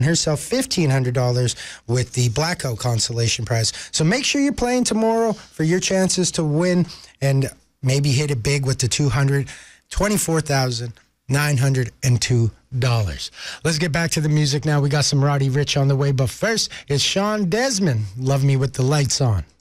herself $1,500 with the Blackout consolation prize. So make sure you're playing tomorrow for your chances to win and maybe hit it big with the $224,902. Let's get back to the music now. We got some Roddy Ricch on the way, but first it's Sean Desmond, Love Me With the Lights On.